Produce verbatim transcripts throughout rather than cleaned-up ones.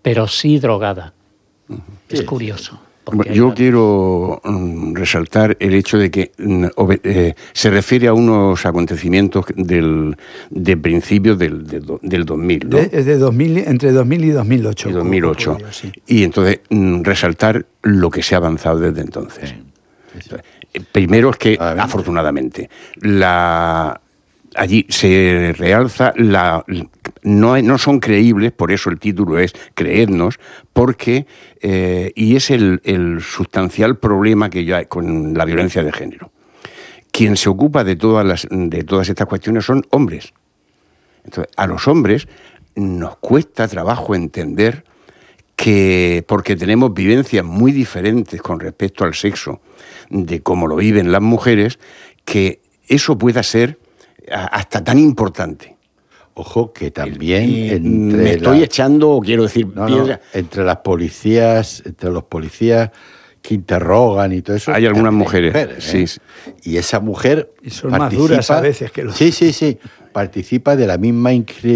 pero sí drogada. Uh-huh. Es sí, curioso. Bueno, yo quiero um, resaltar el hecho de que um, eh, se refiere a unos acontecimientos del, de principios del, de, del dos mil, ¿no? De, de dos mil, entre dos mil y dos mil ocho. Y dos mil ocho. Ocurrió, sí. Y entonces um, resaltar lo que se ha avanzado desde entonces. Sí, sí, sí. Primero es que, ah, afortunadamente, la... allí se realza la... No, no son creíbles, por eso el título es Creednos, porque, eh, y es el, el sustancial problema que ya hay con la violencia de género. Quien se ocupa de todas, las, de todas estas cuestiones son hombres. Entonces, a los hombres nos cuesta trabajo entender que, porque tenemos vivencias muy diferentes con respecto al sexo, de cómo lo viven las mujeres, que eso pueda ser hasta tan importante. Ojo, que también y entre me estoy la... echando, quiero decir, no, no, entre las policías, entre los policías que interrogan y todo eso. Hay algunas mujeres, mujeres sí, ¿eh? sí. Y esa mujer y son más duras a veces que los... Sí, sí, sí. Participa de la misma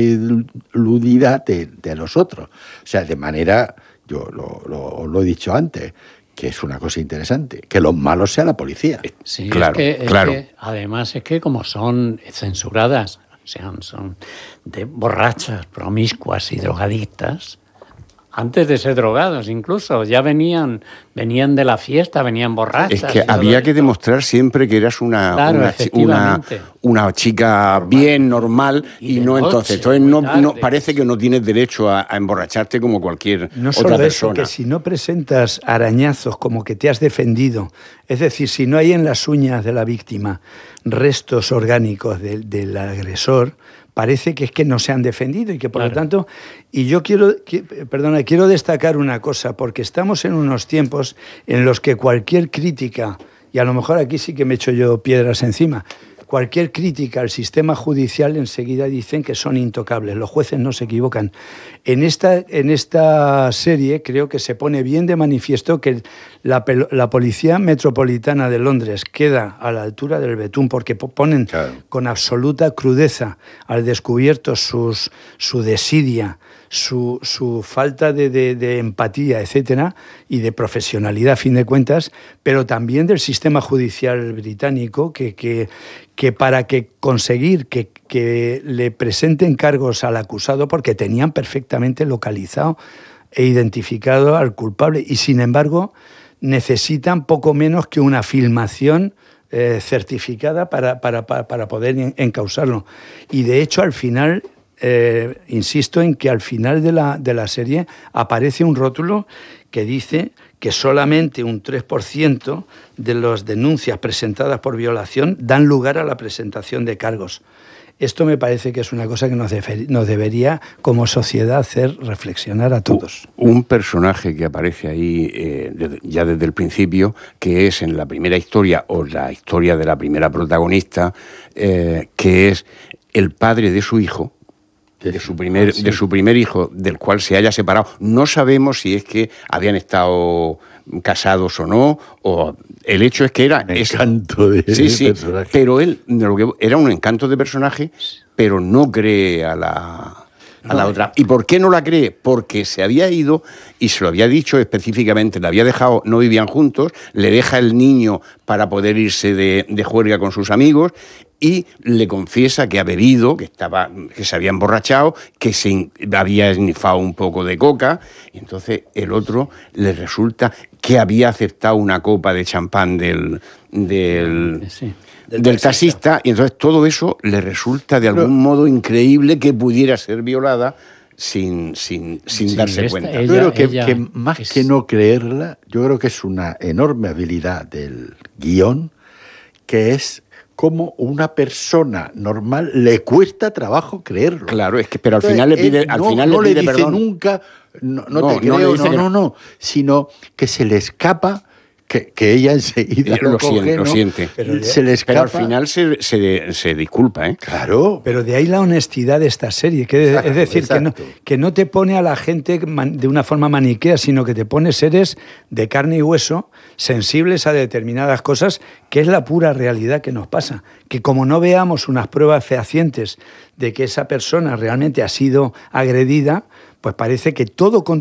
incredulidad de, de los otros. O sea, de manera, yo lo, lo, lo he dicho antes, que es una cosa interesante, que los malos sea la policía. Sí, claro, es que, claro. Es que, además es que como son censuradas, o sea, son de borrachas, promiscuas y drogadictas, antes de ser drogados incluso, ya venían venían de la fiesta, venían borrachas. Es que había que demostrar siempre que eras una, claro, una, una, una chica normal. bien, normal, y, y no noche, entonces. Entonces no, no, parece que no tienes derecho a, a emborracharte como cualquier no otra solo persona. Eso, que si no presentas arañazos como que te has defendido, es decir, si no hay en las uñas de la víctima restos orgánicos de, del agresor, parece que es que no se han defendido y que por claro. lo tanto, y yo quiero, que, perdona, quiero destacar una cosa, porque estamos en unos tiempos en los que cualquier crítica, y a lo mejor aquí sí que me echo yo piedras encima, cualquier crítica al sistema judicial enseguida dicen que son intocables, los jueces no se equivocan. En esta, en esta serie creo que se pone bien de manifiesto que la, la Policía Metropolitana de Londres queda a la altura del betún porque ponen claro. con absoluta crudeza al descubierto sus, su desidia, su, su falta de, de, de empatía, etcétera, y de profesionalidad a fin de cuentas, pero también del sistema judicial británico que, que, que para que conseguir que, que le presenten cargos al acusado, porque tenían perfectamente localizado e identificado al culpable, y sin embargo necesitan poco menos que una filmación eh, certificada para, para, para, para poder encausarlo. Y de hecho al final... Eh, insisto en que al final de la, de la serie aparece un rótulo que dice que solamente un tres por ciento de las denuncias presentadas por violación dan lugar a la presentación de cargos. Esto me parece que es una cosa que nos, defer, nos debería, como sociedad, hacer reflexionar a todos. Un personaje que aparece ahí eh, desde, ya desde el principio, que es en la primera historia, o la historia de la primera protagonista, eh, que es el padre de su hijo, de su primer ah, sí. de su primer hijo, del cual se haya separado. No sabemos si es que habían estado casados o no, o el hecho es que era un encanto de, sí, de sí, personaje. Pero él lo que, era un encanto de personaje, pero no cree a la a la otra. ¿Y por qué no la cree? Porque se había ido y se lo había dicho específicamente, le había dejado, no vivían juntos, le deja el niño para poder irse de, de juerga con sus amigos y le confiesa que ha bebido, que estaba, que se había emborrachado, que se había esnifado un poco de coca, y entonces el otro le resulta que había aceptado una copa de champán del, del, sí. del, del taxista. taxista, y entonces todo eso le resulta de algún Pero, modo increíble que pudiera ser violada sin, sin, sin sí, darse esta, cuenta. Ella, yo creo que, que más es... que no creerla, yo creo que es una enorme habilidad del guión, que es como una persona normal le cuesta trabajo creerlo. Claro, es que pero al final le pide, al no, final no le pide le dice perdón. nunca, no, no, no te creo, no, no, que... no, no, sino que se le escapa, que, que ella enseguida lo, lo, coge, siente, ¿no? lo siente. Pero se le escapa. Pero al final se, se, se disculpa, ¿eh? Claro. Pero de ahí la honestidad de esta serie, que exacto, es decir, que no, que no te pone a la gente de una forma maniquea, sino que te pone seres de carne y hueso, sensibles a determinadas cosas, que es la pura realidad que nos pasa. Que como no veamos unas pruebas fehacientes de que esa persona realmente ha sido agredida, pues parece que todo